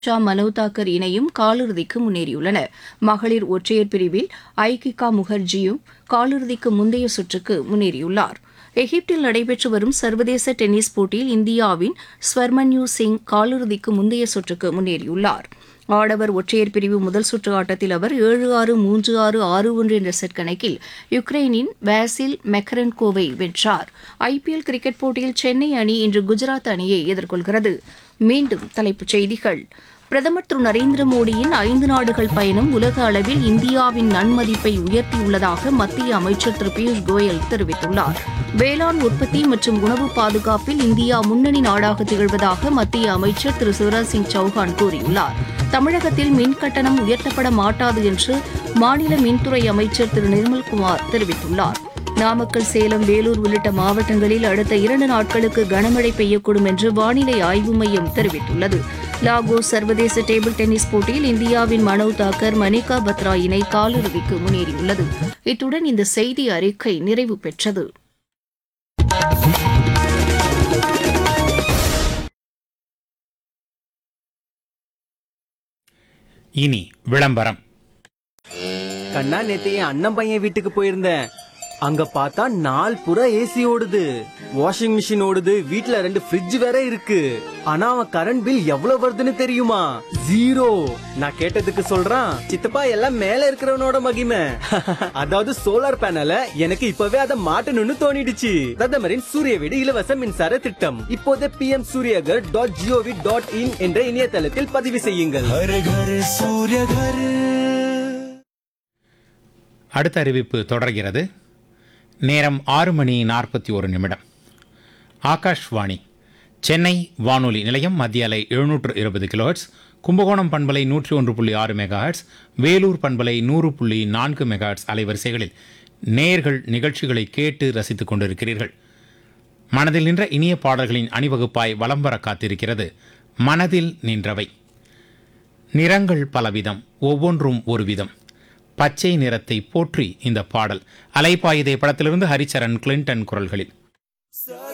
மனோவ் தாக்கர் இணையும் காலிறுதிக்கு முன்னேறியுள்ளனர். மகளிர் ஒற்றையர் பிரிவில் ஐகிகா முகர்ஜியும் காலிறுதிக்கு முந்தைய சுற்றுக்கு முன்னேறியுள்ளார். எகிப்தில் நடைபெற்று வரும் சர்வதேச டென்னிஸ் போட்டியில் இந்தியாவின் ஸ்வர்மன்யூ சிங் காலிறுதிக்கு முந்தைய சுற்றுக்கு முன்னேறியுள்ளார். ஆடவர் ஒற்றையர் பிரிவு முதல் சுற்று ஆட்டத்தில் அவர் 7-6, 3-6, 6-1 என்ற செட் கணக்கில் யுக்ரைனின் வாசில் மெக்கரன்கோவை வென்றார். ஐபிஎல் கிரிக்கெட் போட்டியில் சென்னை அணி இன்று குஜராத் அணியை எதிர்கொள்கிறது. மீண்டும் தலைப்புச் செய்திகள். பிரதமர் திரு நரேந்திர மோடியின் 5 நாடுகள் பயணம் உலக அளவில் இந்தியாவின் நன்மதிப்பை உயர்த்தியுள்ளதாக மத்திய அமைச்சர் திரு பியூஷ் கோயல் தெரிவித்துள்ளார். வேளாண் உற்பத்தி மற்றும் உணவு பாதுகாப்பில் இந்தியா முன்னணி நாடாக திகழ்வதாக மத்திய அமைச்சர் திரு சிவராஜ் சிங் சௌஹான் கூறியுள்ளார். தமிழகத்தில் மின் கட்டணம் உயர்த்தப்பட மாட்டாது என்று மாநில மின்துறை அமைச்சர் திரு நிர்மல்குமார் தெரிவித்துள்ளார். நாமக்கல், சேலம், வேலூர் உள்ளிட்ட மாவட்டங்களில் அடுத்த 2 நாட்களுக்கு கனமழை பெய்யக்கூடும் என்று வானிலை ஆய்வு மையம் தெரிவித்துள்ளது. லாகோஸ் சர்வதேச டேபிள் டென்னிஸ் போட்டியில் இந்தியாவின் மனோவ் தாக்கர், மணிகா பத்ரா இணை காலிறுதிக்கு முன்னேறியுள்ளது. இத்துடன் இந்த செய்தி அறிக்கை நிறைவு பெற்றது. இனி விளம்பரம். கண்ணா, நேத்து என் அண்ணன் பையன் வீட்டுக்கு போயிருந்தேன். அங்க பார்த்தா நாள் புறா ஏசி ஓடுது, வாஷிங் மிஷின் ஓடுது, வீட்ல 2 ஃப்ரிட்ஜ் வேற இருக்கு. ஆனா அவன் கரண்ட் பில் எவ்வளவு வருதுன்னு தெரியுமா? 0. நான் கேட்டதுக்கு சொல்றான், சித்தப்பா எல்லாம் மேல இருக்கிறவனோட மகிமை. அதாவது சோலார் பேனல எனக்கு இப்பவே அதை மாட்டணும்னு தோணிடுச்சு. பிரதமரின் சூரிய வீடு இலவச மின்சார திட்டம் இப்போதே pmsuryagar.gov.in என்ற இணையதளத்தில் பதிவு செய்யுங்கள். அடுத்த அறிவிப்பு தொடர்கிறது. நேரம் 6:41. ஆகாஷ்வாணி சென்னை வானொலி நிலையம் மத்திய அலை 720 கிலோஹெர்ட்ஸ், கும்பகோணம் பண்பலை 101.6 மெகாஹெர்ட்ஸ், வேலூர் பண்பலை 100.4 மெகாஹெர்ட்ஸ் அலைவரிசைகளில் நேயர்கள் நிகழ்ச்சிகளை கேட்டு ரசித்துக் கொண்டிருக்கிறீர்கள். மனதில் நின்ற இனிய பாடல்களின் அணிவகுப்பாய் வலம் வர காத்திருக்கிறது மனதில் நின்றவை. நிறங்கள் பலவிதம், ஒவ்வொன்றும் ஒரு விதம். பச்சை நிறத்தை போற்றி இந்த பாடல். அலைப்பாயுதே படத்திலிருந்து ஹரிச்சரன், கிளின்டன் குரல்களில்.